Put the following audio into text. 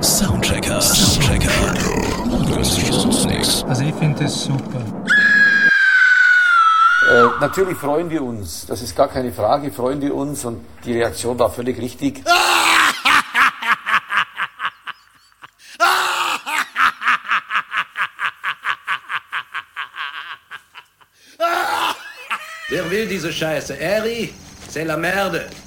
Soundchecker. Das ist uns nichts. Also ich finde es super. Natürlich freuen wir uns, das ist gar keine Frage, freuen wir uns und die Reaktion war völlig richtig. Wer will diese Scheiße? Eri, c'est la merde.